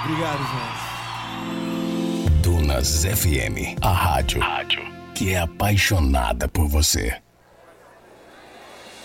Obrigado, gente. Dunas FM, a rádio que é apaixonada por você.